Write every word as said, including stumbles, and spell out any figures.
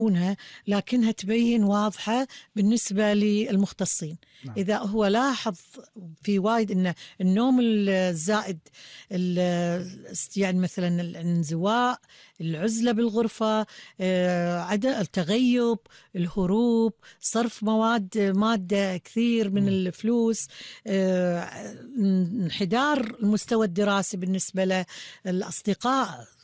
لكنها تبين واضحة بالنسبة للمختصين. نعم. إذا هو لاحظ في وايد أن النوم الزائد، يعني مثلا الانزواء، العزلة بالغرفة، عدم التغيب، الهروب، صرف مواد مادة كثير من الفلوس، انحدار المستوى الدراسي بالنسبة له، الأصدقاء